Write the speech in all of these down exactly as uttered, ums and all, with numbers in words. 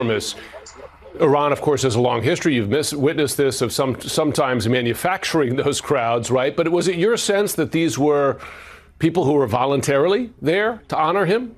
Iran, of course, has a long history. You've mis- witnessed this of some sometimes manufacturing those crowds, right? But was it your sense that these were people who were voluntarily there to honor him?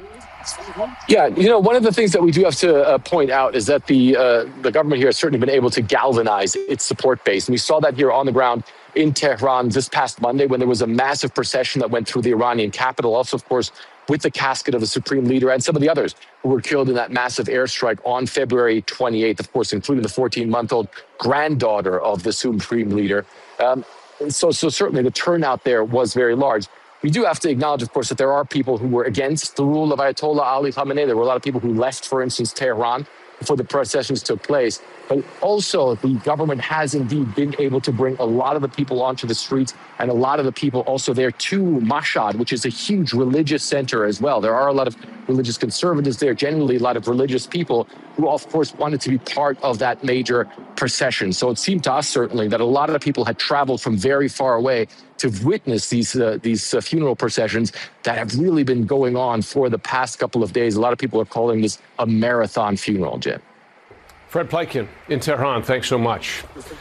Yeah, you know, one of the things that we do have to uh, point out is that the uh, the government here has certainly been able to galvanize its support base. And we saw that here on the ground in Tehran this past Monday when there was a massive procession that went through the Iranian capital. Also, of course, with the casket of the supreme leader and some of the others who were killed in that massive airstrike on February twenty-eighth, of course, including the fourteen-month-old granddaughter of the supreme leader. Um, so, so certainly the turnout there was very large. We do have to acknowledge, of course, that there are people who were against the rule of Ayatollah Ali Khamenei. There were a lot of people who left, for instance, Tehran before the processions took place. But also, the government has indeed been able to bring a lot of the people onto the streets, and a lot of the people also there to Mashhad, which is a huge religious center as well. There are a lot of religious conservatives there, generally a lot of religious people who, of course, wanted to be part of that major procession. So it seemed to us, certainly, that a lot of the people had traveled from very far away to witness these uh, these uh, funeral processions that have really been going on for the past couple of days. A lot of people are calling this a marathon funeral, Jim. Fred Pleitgen in Tehran, thanks so much.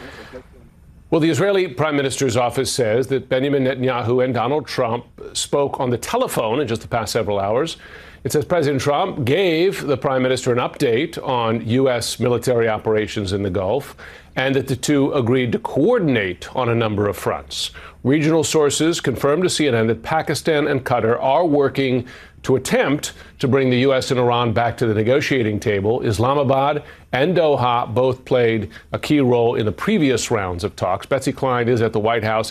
Well, the Israeli Prime Minister's office says that Benjamin Netanyahu and Donald Trump spoke on the telephone in just the past several hours. It says President Trump gave the Prime Minister an update on U S military operations in the Gulf, and that the two agreed to coordinate on a number of fronts. Regional sources confirmed to C N N that Pakistan and Qatar are working to attempt to bring the U S and Iran back to the negotiating table. Islamabad and Doha both played a key role in the previous rounds of talks. Betsy Klein is at the White House.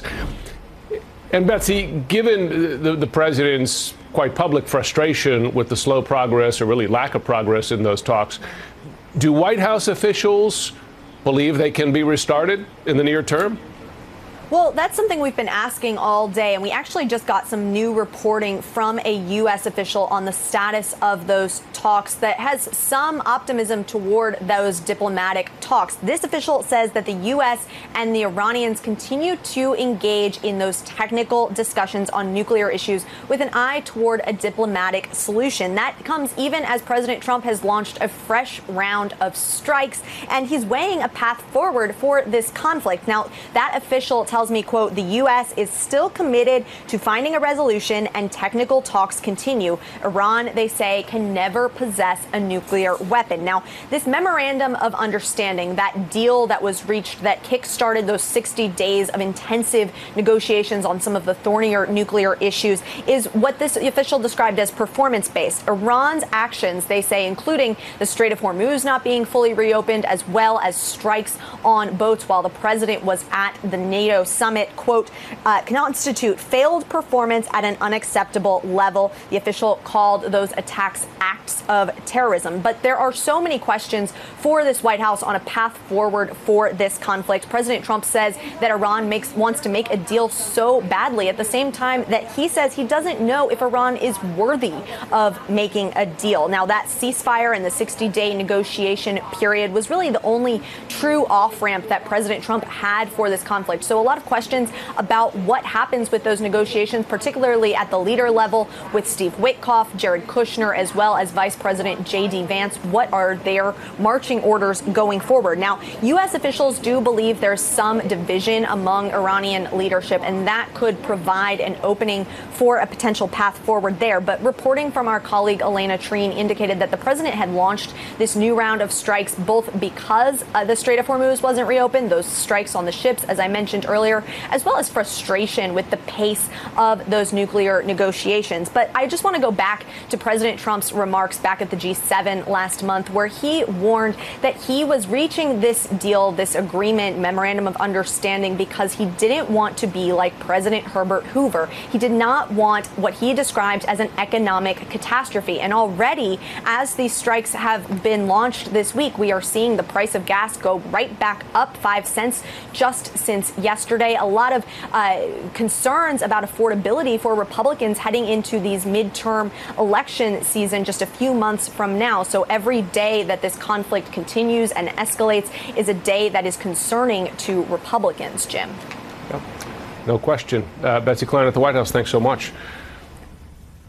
And Betsy, given the, the president's quite public frustration with the slow progress, or really lack of progress in those talks, do White House officials believe they can be restarted in the near term? Well, that's something we've been asking all day, and we actually just got some new reporting from a U S official on the status of those talks that has some optimism toward those diplomatic talks. This official says that the U S and the Iranians continue to engage in those technical discussions on nuclear issues with an eye toward a diplomatic solution. That comes even as President Trump has launched a fresh round of strikes, and he's weighing a path forward for this conflict. Now, that official tells me, quote, the U S is still committed to finding a resolution and technical talks continue. Iran, they say, can never possess a nuclear weapon. Now, this memorandum of understanding, that deal that was reached that kick-started those sixty days of intensive negotiations on some of the thornier nuclear issues, is what this official described as performance-based. Iran's actions, they say, including the Strait of Hormuz not being fully reopened, as well as strikes on boats while the president was at the NATO summit, quote, uh, constitute failed performance at an unacceptable level. The official called those attacks acts of terrorism. But there are so many questions for this White House on a path forward for this conflict. President Trump says that Iran makes wants to make a deal so badly, at the same time that he says he doesn't know if Iran is worthy of making a deal. Now, that ceasefire and the sixty-day negotiation period was really the only true off-ramp that President Trump had for this conflict. So a lot of questions about what happens with those negotiations, particularly at the leader level with Steve Witkoff, Jared Kushner, as well as Vice President J D Vance. What are their marching orders going forward? Now, U S officials do believe there's some division among Iranian leadership, and that could provide an opening for a potential path forward there. But reporting from our colleague Elena Treen indicated that the president had launched this new round of strikes both because uh, the Strait of Hormuz wasn't reopened, those strikes on the ships, as I mentioned earlier, as well as frustration with the pace of those nuclear negotiations. But I just want to go back to President Trump's remarks back at the G seven last month, where he warned that he was reaching this deal, this agreement, memorandum of understanding, because he didn't want to be like President Herbert Hoover. He did not want what he described as an economic catastrophe. And already, as these strikes have been launched this week, we are seeing the price of gas go right back up five cents just since yesterday. A lot of uh, concerns about affordability for Republicans heading into these midterm election season just a few months from now. So every day that this conflict continues and escalates is a day that is concerning to Republicans, Jim. Yep. No question. Uh, Betsy Klein at the White House, thanks so much.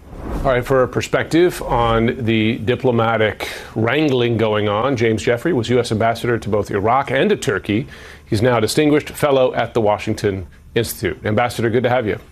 All right, for a perspective on the diplomatic wrangling going on, James Jeffrey was U S ambassador to both Iraq and to Turkey. He's now a distinguished fellow at the Washington Institute. Ambassador, good to have you.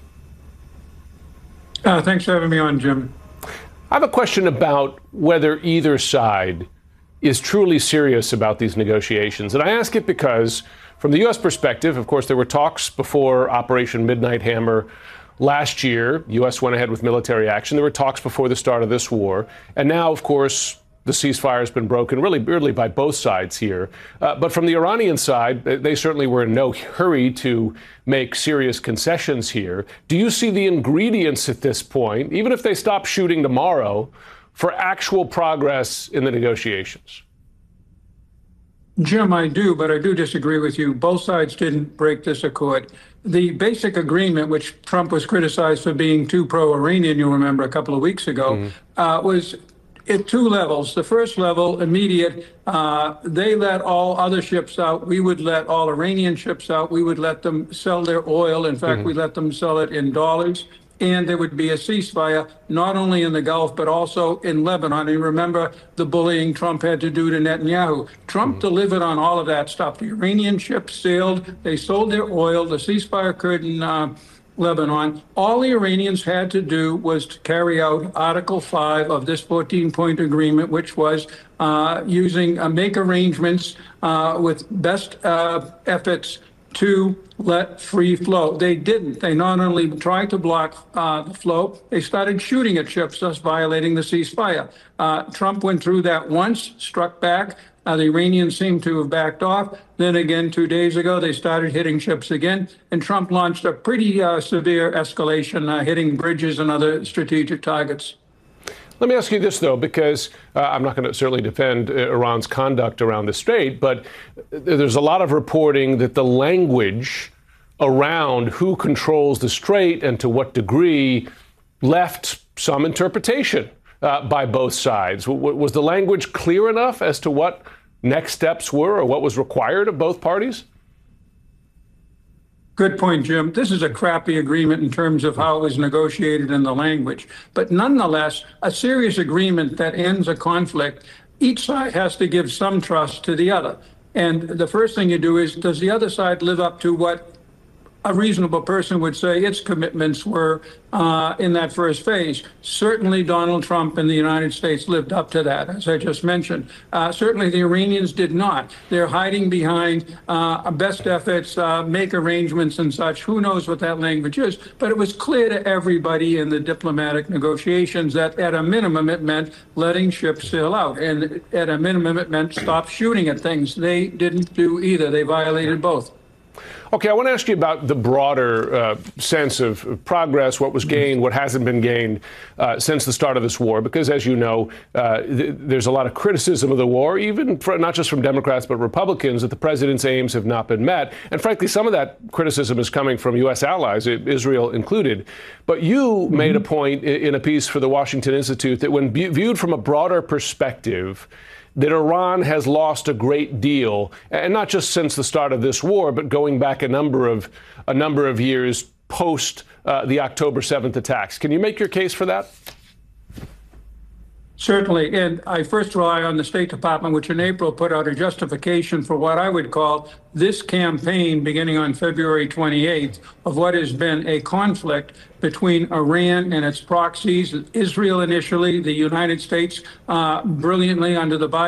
Uh, thanks for having me on, Jim. I have a question about whether either side is truly serious about these negotiations. And I ask it because, from the U S perspective, of course, there were talks before Operation Midnight Hammer last year. U S went ahead with military action. There were talks before the start of this war. And now, of course, the ceasefire has been broken, really, really by both sides here. Uh, but from the Iranian side, they certainly were in no hurry to make serious concessions here. Do you see the ingredients at this point, even if they stop shooting tomorrow, for actual progress in the negotiations? Jim, I do, but I do disagree with you. Both sides didn't break this accord. The basic agreement, which Trump was criticized for being too pro-Iranian, you'll remember a couple of weeks ago, mm-hmm. uh, was at two levels. The first level, immediate, uh, they let all other ships out. We would let all Iranian ships out. We would let them sell their oil. In fact, mm-hmm. we let them sell it in dollars. And there would be a ceasefire, not only in the Gulf, but also in Lebanon. And remember the bullying Trump had to do to Netanyahu. Trump mm-hmm. delivered on all of that stuff. The Iranian ships sailed, they sold their oil, the ceasefire occurred in uh, Lebanon. All the Iranians had to do was to carry out Article five of this fourteen-point agreement, which was uh, using, uh, make arrangements uh, with best uh, efforts to let free flow. They didn't. They not only tried to block uh, the flow, they started shooting at ships, thus violating the ceasefire. Uh, Trump went through that once, struck back. Uh, the Iranians seem to have backed off. Then again, two days ago, they started hitting ships again. And Trump launched a pretty uh, severe escalation, uh, hitting bridges and other strategic targets. Let me ask you this, though, because uh, I'm not going to certainly defend uh, Iran's conduct around the strait, but there's a lot of reporting that the language around who controls the strait and to what degree left some interpretation uh, by both sides. W- was the language clear enough as to what next steps were or what was required of both parties? Good point, Jim. This is a crappy agreement in terms of how it was negotiated in the language. But nonetheless, a serious agreement that ends a conflict, each side has to give some trust to the other. And the first thing you do is, does the other side live up to what a reasonable person would say its commitments were uh, in that first phase? Certainly Donald Trump and the United States lived up to that, as I just mentioned. Uh, certainly the Iranians did not. They're hiding behind uh, best efforts, uh, make arrangements and such. Who knows what that language is? But it was clear to everybody in the diplomatic negotiations that at a minimum it meant letting ships sail out. And at a minimum it meant stop shooting at things. They didn't do either. They violated both. Okay, I want to ask you about the broader uh, sense of progress, what was gained, what hasn't been gained uh, since the start of this war, because, as you know, uh, th- there's a lot of criticism of the war, even for, not just from Democrats but Republicans, that the president's aims have not been met. And frankly, some of that criticism is coming from U S allies, Israel included. But you mm-hmm. made a point in a piece for the Washington Institute that when bu- viewed from a broader perspective, that Iran has lost a great deal, and not just since the start of this war, but going back a number of a number of years post uh, the October seventh attacks. Can you make your case for that? Certainly. And I first rely on the State Department, which in April put out a justification for what I would call this campaign beginning on February twenty-eighth of what has been a conflict between Iran and its proxies, Israel initially, the United States uh, brilliantly under the Biden